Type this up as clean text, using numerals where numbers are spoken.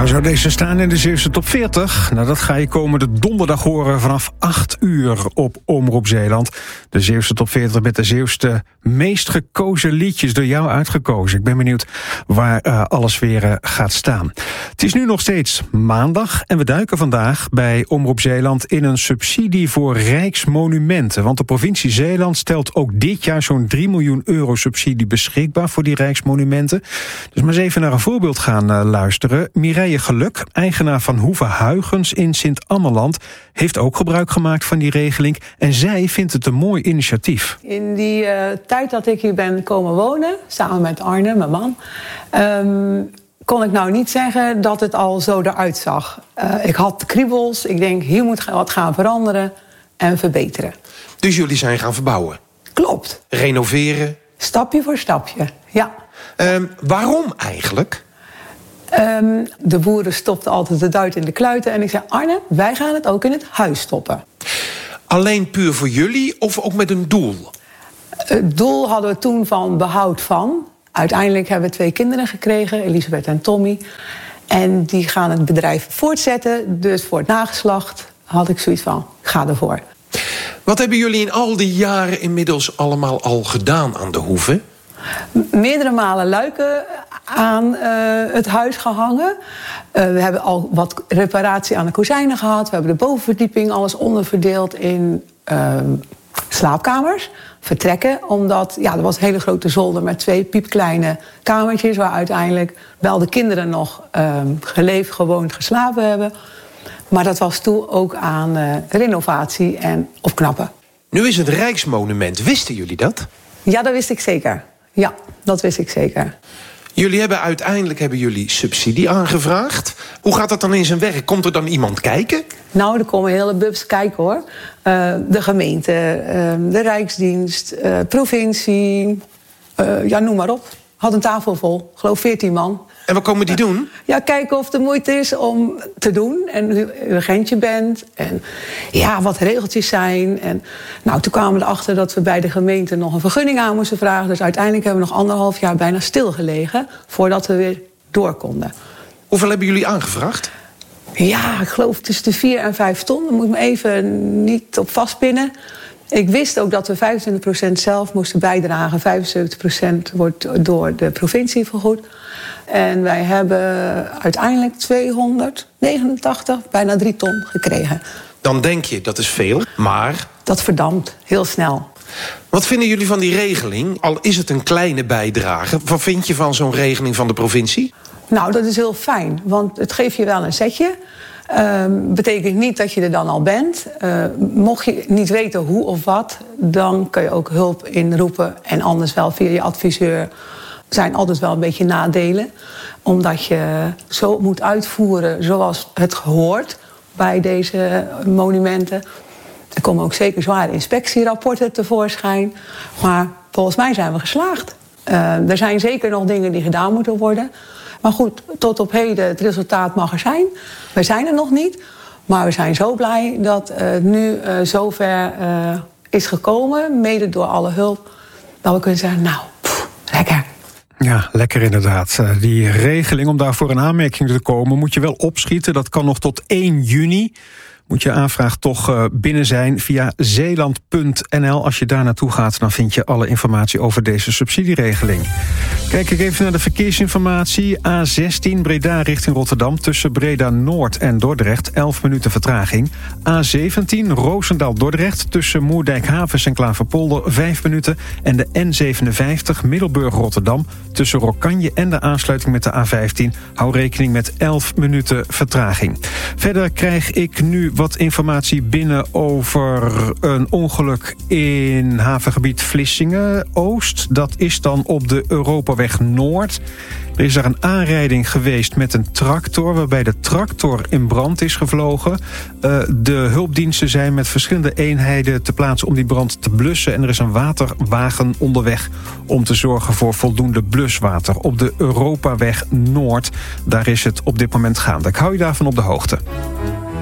Waar zou deze staan in de Zeeuwse top 40? Nou, dat ga je komende donderdag horen vanaf 8 uur op Omroep Zeeland. De Zeeuwse top 40 met de Zeeuwste meest gekozen liedjes door jou uitgekozen. Ik ben benieuwd waar alles weer gaat staan. Het is nu nog steeds maandag en we duiken vandaag bij Omroep Zeeland in een subsidie voor rijksmonumenten. Want de provincie Zeeland stelt ook dit jaar zo'n 3 miljoen euro subsidie beschikbaar voor die rijksmonumenten. Dus maar eens even naar een voorbeeld gaan luisteren. Mireille Geluk, eigenaar van Hoeve Huygens in Sint-Ammerland, heeft ook gebruik gemaakt van die regeling. En zij vindt het een mooi initiatief. In die tijd dat ik hier ben komen wonen, samen met Arne, mijn man, kon ik nou niet zeggen dat het al zo eruit zag. Ik had kriebels, ik denk hier moet wat gaan veranderen en verbeteren. Dus jullie zijn gaan verbouwen? Klopt. Renoveren? Stapje voor stapje, ja. Waarom eigenlijk? De boeren stopten altijd de duit in de kluiten en ik zei, Arne, wij gaan het ook in het huis stoppen. Alleen puur voor jullie of ook met een doel? Het doel hadden we toen van behoud van. Uiteindelijk hebben we 2 kinderen gekregen, Elisabeth en Tommy. En die gaan het bedrijf voortzetten. Dus voor het nageslacht had ik zoiets van, ga ervoor. Wat hebben jullie in al die jaren inmiddels allemaal al gedaan aan de hoeve? Meerdere malen luiken aan het huis gehangen. We hebben al wat reparatie aan de kozijnen gehad. We hebben de bovenverdieping alles onderverdeeld in slaapkamers, vertrekken. Omdat er was een hele grote zolder met 2 piepkleine kamertjes, waar uiteindelijk wel de kinderen nog geleefd, gewoond, geslapen hebben. Maar dat was toe ook aan renovatie en opknappen. Nu is het Rijksmonument. Wisten jullie dat? Ja, dat wist ik zeker. Ja, dat wist ik zeker. Jullie hebben uiteindelijk subsidie aangevraagd. Hoe gaat dat dan in zijn werk? Komt er dan iemand kijken? Nou, er komen hele bubs kijken, hoor. De gemeente, de Rijksdienst, provincie, noem maar op. Had een tafel vol, ik geloof 14 man. En wat komen die doen? Ja, kijken of het de moeite is om te doen. En hoe urgent je bent. En wat regeltjes zijn. En toen kwamen we erachter dat we bij de gemeente nog een vergunning aan moesten vragen. Dus uiteindelijk hebben we nog 1,5 jaar bijna stilgelegen voordat we weer door konden. Hoeveel hebben jullie aangevraagd? Ja, ik geloof tussen de 4 en 5 ton. Daar moet ik me even niet op vastpinnen. Ik wist ook dat we 25% zelf moesten bijdragen. 75% wordt door de provincie vergoed. En wij hebben uiteindelijk 289, bijna 3 ton gekregen. Dan denk je, dat is veel, maar... Dat verdampt heel snel. Wat vinden jullie van die regeling? Al is het een kleine bijdrage. Wat vind je van zo'n regeling van de provincie? Nou, dat is heel fijn, want het geeft je wel een setje. Betekent niet dat je er dan al bent. Mocht je niet weten hoe of wat, dan kun je ook hulp inroepen. En anders wel via je adviseur. Er zijn altijd wel een beetje nadelen. Omdat je zo moet uitvoeren zoals het hoort bij deze monumenten. Er komen ook zeker zware inspectierapporten tevoorschijn. Maar volgens mij zijn we geslaagd. Er zijn zeker nog dingen die gedaan moeten worden. Maar goed, tot op heden, het resultaat mag er zijn. We zijn er nog niet. Maar we zijn zo blij dat het nu zover is gekomen. Mede door alle hulp. Dat we kunnen zeggen, lekker. Ja, lekker inderdaad. Die regeling om daarvoor in aanmerking te komen moet je wel opschieten. Dat kan nog tot 1 juni. Moet je aanvraag toch binnen zijn via zeeland.nl. Als je daar naartoe gaat, dan vind je alle informatie over deze subsidieregeling. Kijk ik even naar de verkeersinformatie. A16 Breda richting Rotterdam tussen Breda Noord en Dordrecht 11 minuten vertraging. A17 Roosendaal-Dordrecht tussen Moerdijk-Havens en Klaverpolder 5 minuten. En de N57 Middelburg-Rotterdam tussen Rokkanje en de aansluiting met de A15. Hou rekening met 11 minuten vertraging. Verder krijg ik nu wat informatie binnen over een ongeluk in havengebied Vlissingen-Oost. Dat is dan op de Europaweg Noord. Er is daar een aanrijding geweest met een tractor, waarbij de tractor in brand is gevlogen. De hulpdiensten zijn met verschillende eenheden te plaatsen om die brand te blussen. En er is een waterwagen onderweg om te zorgen voor voldoende bluswater. Op de Europaweg Noord, daar is het op dit moment gaande. Ik hou je daarvan op de hoogte.